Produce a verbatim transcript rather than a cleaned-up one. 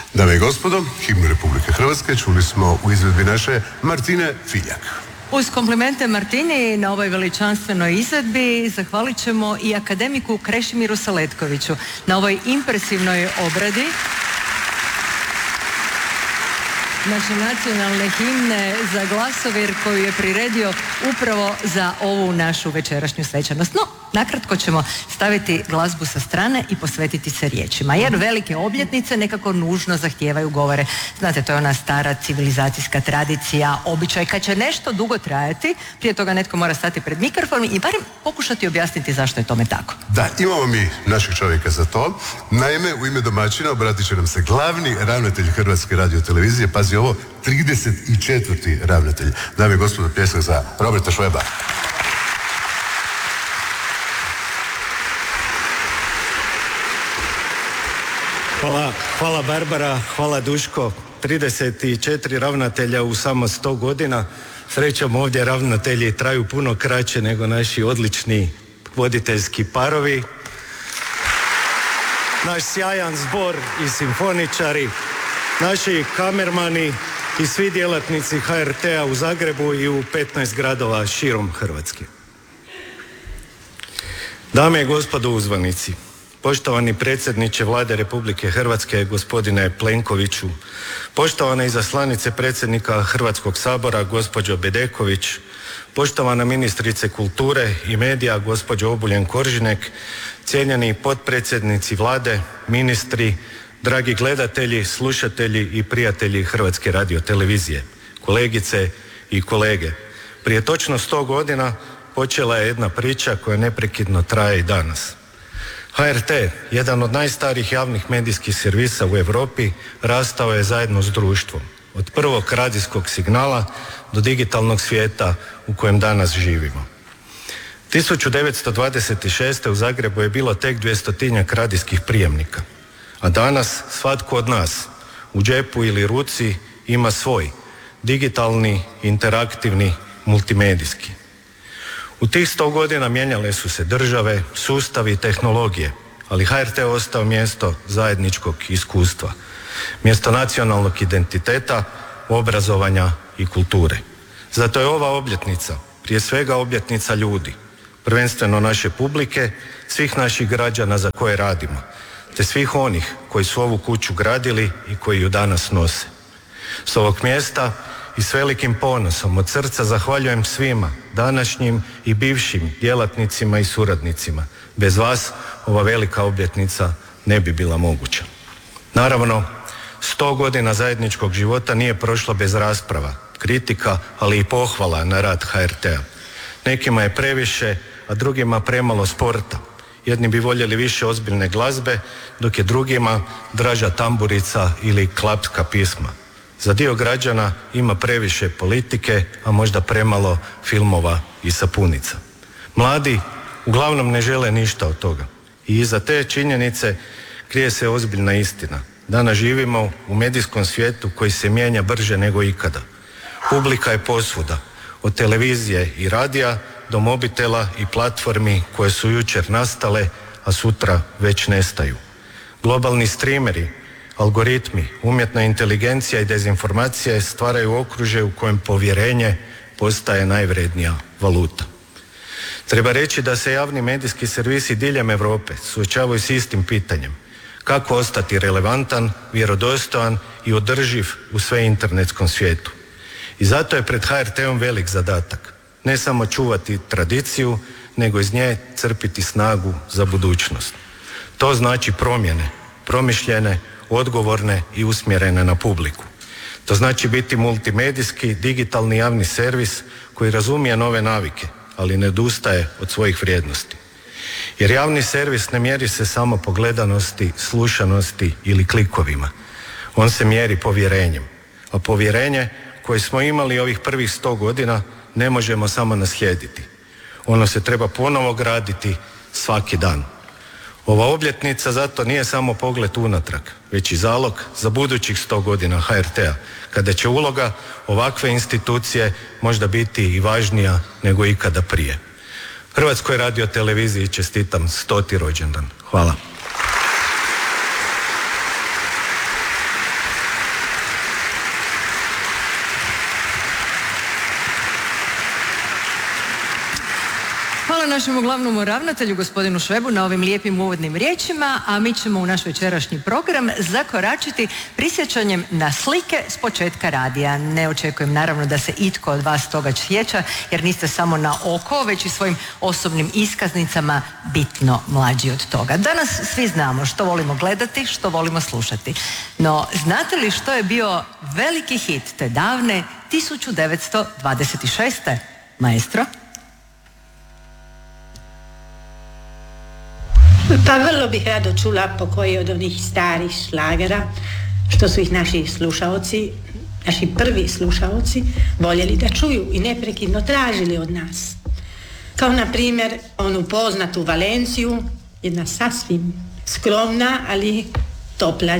Dame i gospodo, himnu Republike Hrvatske čuli smo u izvedbi naše Martine Filjak. Uz komplimente Martini na ovoj veličanstvenoj izvedbi zahvalit ćemo i akademiku Krešimiru Saletkoviću na ovoj impresivnoj obradi naše nacionalne himne za glasovir koju je priredio upravo za ovu našu večerašnju svečanost. No, nakratko ćemo staviti glazbu sa strane i posvetiti se riječima, jer velike obljetnice nekako nužno zahtijevaju govore. Znate, to je ona stara civilizacijska tradicija, običaj. Kad će nešto dugo trajati, prije toga netko mora stati pred mikrofon i barem pokušati objasniti zašto je tome tako. Da, imamo mi naših čovjeka za to. Naime, u ime domaćina obratit će nam se glavni ravnatelj Hrvatske radiotelevizije, pazi ovo, trideset četvrti ravnatelj. Dame i gospodo, pljesak za Roberta Šveba. Hvala, hvala Barbara, hvala Duško. trideset četiri ravnatelja u samo sto godina. Srećom, ovdje ravnatelji traju puno kraće nego naši odlični voditeljski parovi. Naš sjajan zbor i simfoničari, naši kamermani i svi djelatnici H R T-a u Zagrebu i u petnaest gradova širom Hrvatske. Dame i gospodo uzvanici, poštovani predsjedniče Vlade Republike Hrvatske, gospodine Plenkoviću, poštovana izaslanice predsjednika Hrvatskog sabora, gospođo Bedeković, poštovana ministrice kulture i medija, gospođo Obuljen Koržinek, cijenjeni potpredsjednici Vlade, ministri, dragi gledatelji, slušatelji i prijatelji Hrvatske radiotelevizije, kolegice i kolege. Prije točno sto godina počela je jedna priča koja neprekidno traje i danas. H R T, jedan od najstarijih javnih medijskih servisa u Europi, rastao je zajedno s društvom. Od prvog radijskog signala do digitalnog svijeta u kojem danas živimo. tisuću devetsto dvadeset šeste. u Zagrebu je bilo tek dvjestotinjak radijskih prijemnika. A danas svatko od nas u džepu ili ruci ima svoj digitalni, interaktivni, multimedijski. U tih sto godina mijenjale su se države, sustavi i tehnologije, ali H R T je ostao mjesto zajedničkog iskustva, mjesto nacionalnog identiteta, obrazovanja i kulture. Zato je ova obljetnica prije svega obljetnica ljudi, prvenstveno naše publike, svih naših građana za koje radimo, te svih onih koji su ovu kuću gradili i koji ju danas nose. S ovog mjesta i s velikim ponosom od srca zahvaljujem svima, današnjim i bivšim djelatnicima i suradnicima. Bez vas ova velika obljetnica ne bi bila moguća. Naravno, sto godina zajedničkog života nije prošlo bez rasprava, kritika, ali i pohvala na rad H R T-a. Nekima je previše, a drugima premalo sporta. Jedni bi voljeli više ozbiljne glazbe, dok je drugima draža tamburica ili klapska pisma. Za dio građana ima previše politike, a možda premalo filmova i sapunica. Mladi uglavnom ne žele ništa od toga. I iza te činjenice krije se ozbiljna istina. Danas živimo u medijskom svijetu koji se mijenja brže nego ikada. Publika je posvuda, od televizije i radija do mobitela i platformi koje su jučer nastale, a sutra već nestaju. Globalni streameri, algoritmi, umjetna inteligencija i dezinformacije stvaraju okružje u kojem povjerenje postaje najvrednija valuta. Treba reći da se javni medijski servisi diljem Europe suočavaju s istim pitanjem. Kako ostati relevantan, vjerodostojan i održiv u sve internetskom svijetu. I zato je pred H R T-om velik zadatak. Ne samo čuvati tradiciju, nego iz nje crpiti snagu za budućnost. To znači promjene, promišljene, odgovorne i usmjerene na publiku. To znači biti multimedijski, digitalni javni servis koji razumije nove navike, ali ne odustaje od svojih vrijednosti. Jer javni servis ne mjeri se samo po gledanosti, slušanosti ili klikovima. On se mjeri povjerenjem. A povjerenje koje smo imali ovih prvih sto godina ne možemo samo naslijediti. Ono se treba ponovo graditi svaki dan. Ova obljetnica zato nije samo pogled unatrag, već i zalog za budućih sto godina H R T-a, kada će uloga ovakve institucije možda biti i važnija nego ikada prije. Hrvatskoj radioteleviziji čestitam stoti rođendan. Hvala. našemu glavnom ravnatelju, gospodinu Švebu, na ovim lijepim uvodnim riječima, a mi ćemo u naš večerašnji program zakoračiti prisjećanjem na slike s početka radija. Ne očekujem naravno da se itko od vas toga sjeća, jer niste samo na oko, već i svojim osobnim iskaznicama bitno mlađi od toga. Danas svi znamo što volimo gledati, što volimo slušati. No, znate li što je bio veliki hit te davne tisuću devetsto dvadeset šeste. Maestro? Pa vrlo bih rado čula po koji od onih starih šlagera što su ih naši slušaoci, naši prvi slušaoci voljeli da čuju i neprekidno tražili od nas. Kao na primjer onu poznatu Valenciju, jedna sasvim skromna, ali topla